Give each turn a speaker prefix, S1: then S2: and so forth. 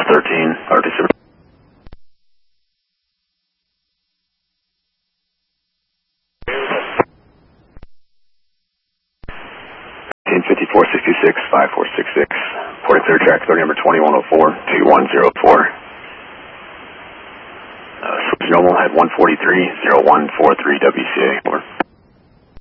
S1: 13, RT 5466 5466, porting clear track 30 number 2104 2104. Switch normal at 143 0143 WCA. Over.